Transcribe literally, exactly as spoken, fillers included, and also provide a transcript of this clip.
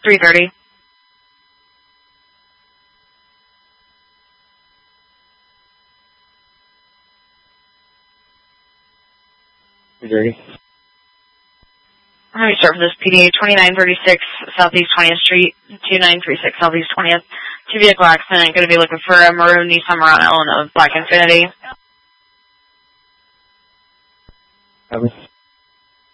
three thirty. three thirty. Let me start for this P D A twenty-nine thirty-six Southeast twentieth Street, two nine three six Southeast twentieth. Two vehicle accident. Going to be looking for a maroon Nissan Murano of Black Infinity. Copy.